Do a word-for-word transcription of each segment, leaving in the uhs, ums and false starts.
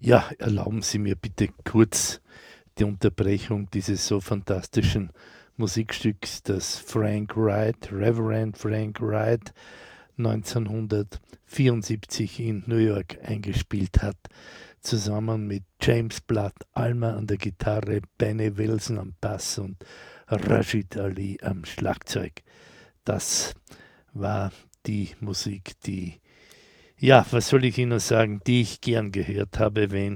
Ja, erlauben Sie mir bitte kurz die Unterbrechung dieses so fantastischen Musikstücks, das Frank Wright, Reverend Frank Wright, neunzehnhundertvierundsiebzig in New York eingespielt hat, zusammen mit James Blood Almer an der Gitarre, Benny Wilson am Bass und Rashid Ali am Schlagzeug. Das war die Musik, die, ja, was soll ich Ihnen sagen, die ich gern gehört habe, wenn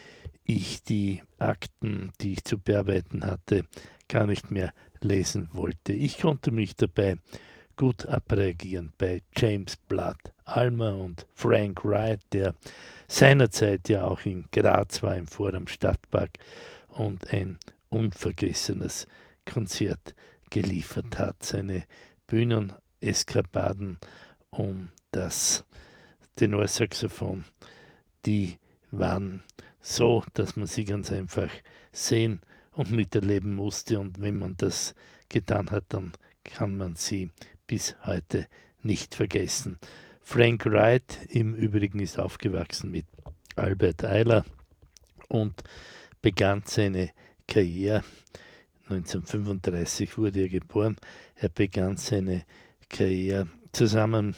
ich die Akten, die ich zu bearbeiten hatte, gar nicht mehr lesen wollte. Ich konnte mich dabei gut abreagieren bei James Blood Almer und Frank Wright, der seinerzeit ja auch in Graz war im Forum Stadtpark und ein unvergessenes Konzert geliefert hat. Seine Bühneneskapaden um das Tenorsaxophon, die waren so, dass man sie ganz einfach sehen und miterleben musste. Und wenn man das getan hat, dann kann man sie bis heute nicht vergessen. Frank Wright im Übrigen ist aufgewachsen mit Albert Ayler und begann seine Karriere, neunzehnhundertfünfunddreißig wurde er geboren, er begann seine Karriere zusammen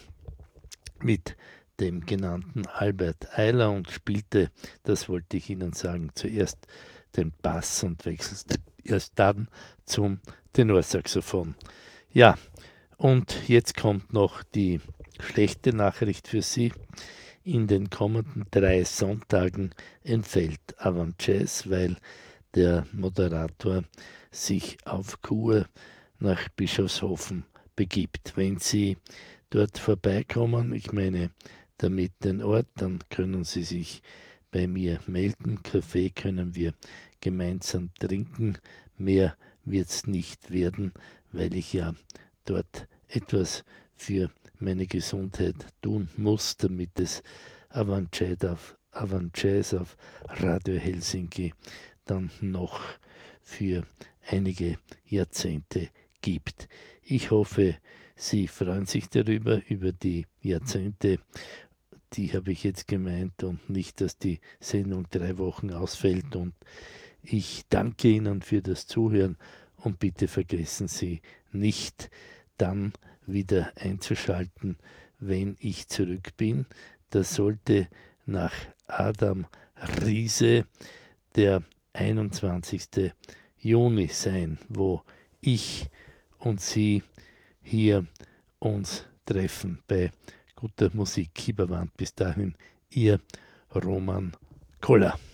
mit dem genannten Albert Ayler und spielte, das wollte ich Ihnen sagen, zuerst den Bass und wechselte erst dann zum Tenorsaxophon. Ja, und jetzt kommt noch die schlechte Nachricht für Sie. In den kommenden drei Sonntagen entfällt Avant Jazz, weil der Moderator sich auf Kur nach Bischofshofen begibt. Wenn Sie dort vorbeikommen, ich meine damit den Ort, dann können Sie sich bei mir melden. Kaffee können wir gemeinsam trinken. Mehr wird es nicht werden, weil ich ja dort etwas für meine Gesundheit tun muss, damit es Avant Jazz auf, Avant Jazz auf Radio Helsinki dann noch für einige Jahrzehnte gibt. Ich hoffe, Sie freuen sich darüber, über die Jahrzehnte, die habe ich jetzt gemeint, und nicht, dass die Sendung drei Wochen ausfällt. Und ich danke Ihnen für das Zuhören und bitte vergessen Sie nicht, dann wieder einzuschalten, wenn ich zurück bin. Das sollte nach Adam Riese der einundzwanzigste Juni sein, wo ich und Sie hier uns treffen bei guter Musik. Kieberwand. Bis dahin, Ihr Roman Koller.